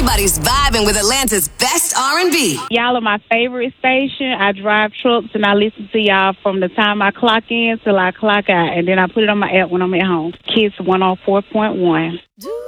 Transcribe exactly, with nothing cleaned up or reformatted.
Everybody's vibing with Atlanta's best R and B. Y'all are my favorite station. I drive trucks and I listen to y'all from the time I clock in till I clock out. And then I put it on my app when I'm at home. Kids one oh four point one.